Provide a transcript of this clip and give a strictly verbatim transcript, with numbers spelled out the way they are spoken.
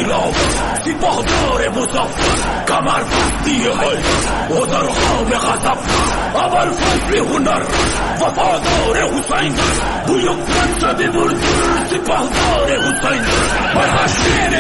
انقلاب، سپاهدار مظفر، کمر بستی حل، عذرخواه غضب، ابوالفضل هنر، وفادار حسین، بویکمن شده مرد، سپاهدار حسین. هر شیر